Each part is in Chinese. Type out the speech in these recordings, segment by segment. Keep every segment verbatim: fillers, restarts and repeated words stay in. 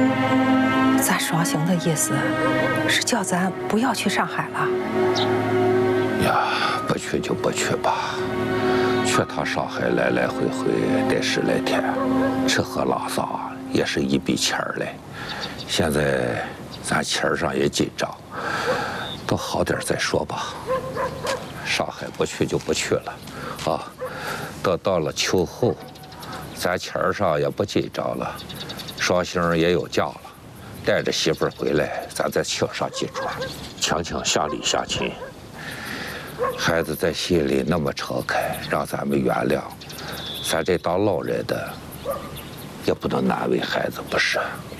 咱双星的意思是叫咱不要去上海了。 呀，不去就不去吧。去趟上海来来回回得十来天，吃喝拉撒也是一笔钱儿嘞。现在咱钱上也紧张，等好点再说吧。上海不去就不去了，啊，等到了秋后，咱钱上也不紧张了，双星也有假了。 带着媳妇儿回来，咱再请上几桌，强强乡里乡亲。孩子在心里那么诚恳，让咱们原谅。咱这当老人的，也不能难为孩子，不是？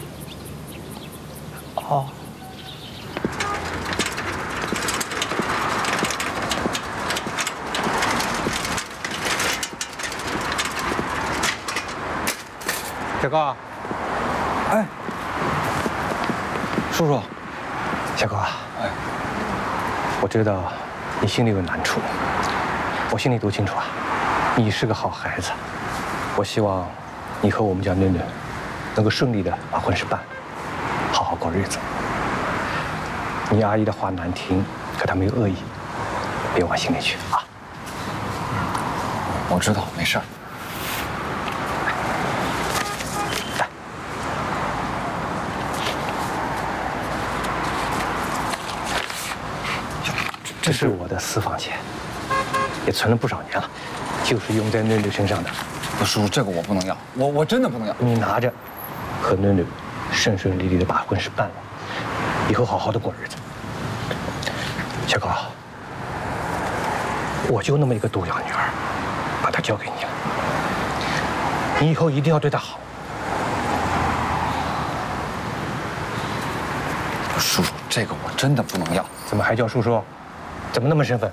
哦。 小高，哎。 叔叔， 小高啊， 哎， 我知道你心里有难处，我心里多清楚啊。你是个好孩子，我希望你和我们家囡囡能够顺利的把婚事办，好好过日子。你阿姨的话难听，可她没有恶意，别往心里去啊。 我知道，没事儿。 这是我的私房钱，也存了不少年了，就是用在囡囡身上的。不，叔叔，这个我不能要，我我真的不能要。 你拿着，和囡囡顺顺利利的把婚事办了，以后好好的过日子。小高，我就那么一个独养女儿，把她交给你了，你以后一定要对她好。 叔叔，这个我真的不能要。 怎么还叫叔叔？ 怎么那么生分？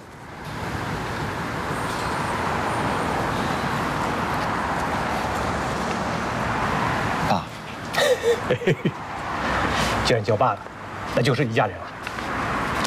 爸， 既然叫爸了，那就是一家人了。